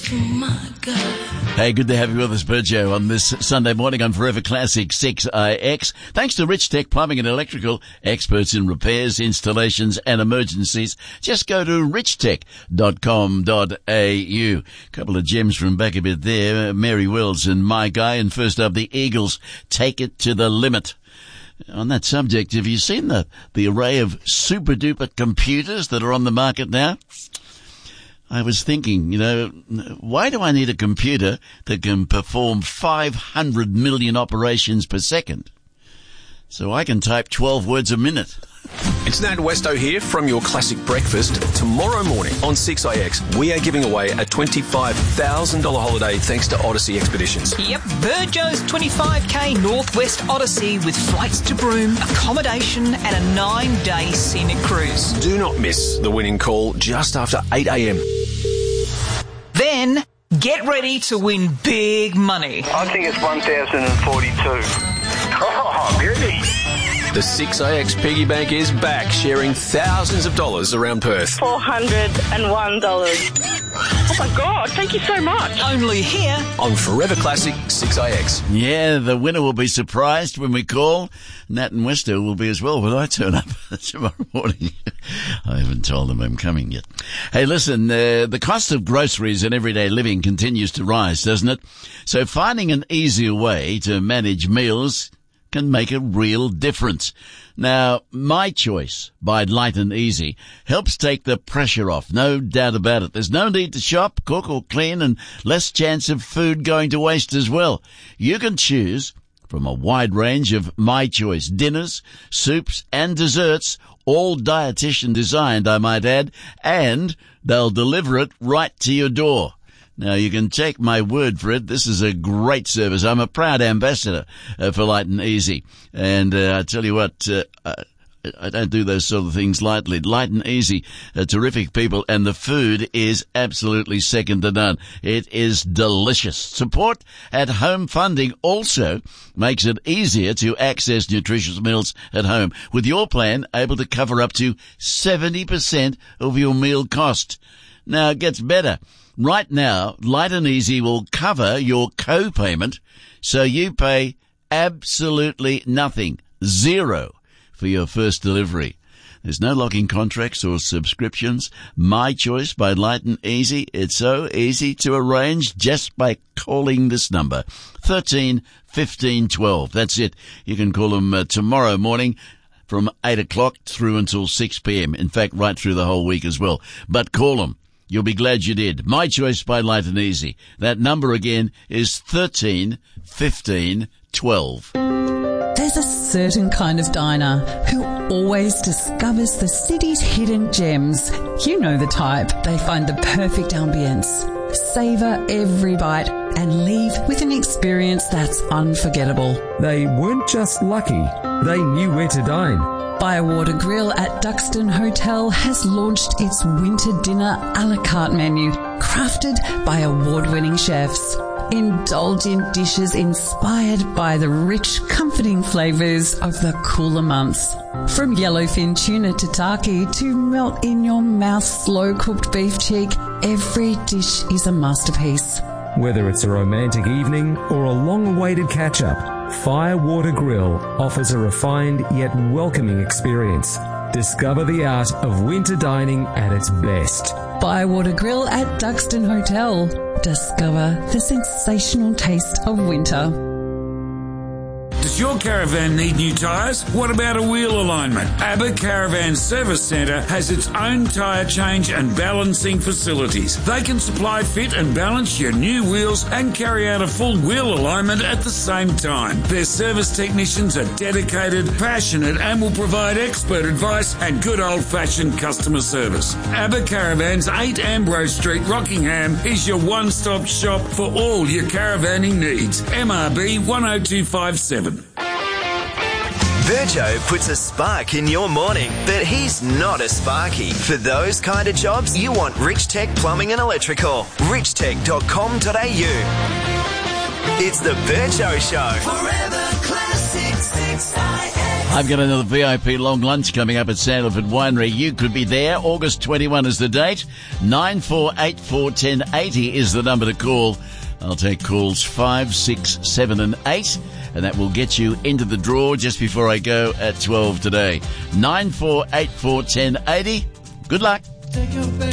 my God. Hey, good to have you with us, Berjo, on this Sunday morning on Forever Classic 6IX. Thanks to Rich Tech Plumbing and Electrical, experts in repairs, installations and emergencies. Just go to richtech.com.au. Couple of gems from back a bit there, Mary Wells and My Guy. And first up, the Eagles, Take It to the Limit. On that subject, have you seen the array of super-duper computers that are on the market now? I was thinking, why do I need a computer that can perform 500 million operations per second? So I can type 12 words a minute. It's Nat Westo here from your Classic Breakfast. Tomorrow morning on 6IX, we are giving away a $25,000 holiday thanks to Odyssey Expeditions. Yep, Burjo's 25k Northwest Odyssey with flights to Broome, accommodation and a 9-day scenic cruise. Do not miss the winning call just after 8 a.m. Then, get ready to win big money. I think it's 1,042. Oh, really? The 6IX Piggy Bank is back, sharing thousands of dollars around Perth. $401. Oh my God, thank you so much. Only here on Forever Classic 6IX. Yeah, the winner will be surprised when we call. Nat and Westo will be as well when I turn up tomorrow morning. I haven't told them I'm coming yet. Hey, listen, the cost of groceries and everyday living continues to rise, doesn't it? So finding an easier way to manage meals can make a real difference. Now, My Choice by Light and Easy helps take the pressure off, no doubt about it. There's no need to shop, cook or clean, and less chance of food going to waste as well. You can choose from a wide range of My Choice dinners, soups and desserts, all dietitian designed, I might add, and they'll deliver it right to your door. Now, you can take my word for it. This is a great service. I'm a proud ambassador for Light and Easy. And I tell you what, I don't do those sort of things lightly. Light and Easy, terrific people, and the food is absolutely second to none. It is delicious. Support at home funding also makes it easier to access nutritious meals at home, with your plan able to cover up to 70% of your meal cost. Now, it gets better. Right now, Light and Easy will cover your co-payment, so you pay absolutely nothing, zero, for your first delivery. There's no locking contracts or subscriptions. My Choice by Light and Easy. It's so easy to arrange just by calling this number, 13 15 12. That's it. You can call them tomorrow morning from 8 o'clock through until 6 p.m. In fact, right through the whole week as well. But call them. You'll be glad you did. My Choice by Light and Easy. That number again is 13 15 12. There's a certain kind of diner who always discovers the city's hidden gems. You know the type. They find the perfect ambience, savor every bite, and leave with an experience that's unforgettable. They weren't just lucky, they knew where to dine. Bywater Grill at Duxton Hotel has launched its winter dinner a la carte menu, crafted by award-winning chefs. Indulge in dishes inspired by the rich, comforting flavours of the cooler months. From yellowfin tuna tataki to melt in your mouth slow-cooked beef cheek, every dish is a masterpiece. Whether it's a romantic evening or a long-awaited catch-up, Firewater Grill offers a refined yet welcoming experience. Discover the art of winter dining at its best. Bywater Grill at Duxton Hotel. Discover the sensational taste of winter. Does your caravan need new tyres? What about a wheel alignment? ABBA Caravan Service Centre has its own tyre change and balancing facilities. They can supply, fit and balance your new wheels and carry out a full wheel alignment at the same time. Their service technicians are dedicated, passionate and will provide expert advice and good old-fashioned customer service. ABBA Caravans, 8 Ambrose Street, Rockingham is your one-stop shop for all your caravanning needs. MRB 10257. Virgo puts a spark in your morning, but he's not a sparky. For those kind of jobs, you want Rich Tech Plumbing and Electrical. richtech.com.au. It's the Virgo Show. Forever Classic 6IX. I've got another VIP long lunch coming up at Sandalford Winery. You could be there. August 21 is the date. 94841080 is the number to call. I'll take calls 5, 6, 7 and 8, and that will get you into the draw just before I go at 12 today. 94841080. Good luck.